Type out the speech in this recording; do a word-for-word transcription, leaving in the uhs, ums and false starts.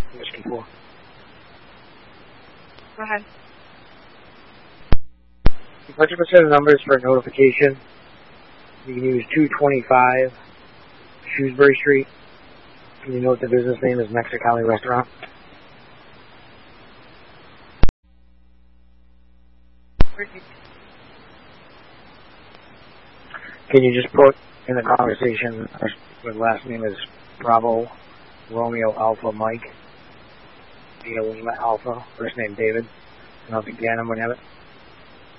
Whiskey four. Go ahead. Bunch of percent of numbers for notification. You can use two twenty-five Shrewsbury Street. Can you note the business name is Mexicali Restaurant? Can you just put in the conversation, the last name is Bravo Romeo Alpha Mike, Vita Lima Alpha, first name David, and I'll begin him whenever.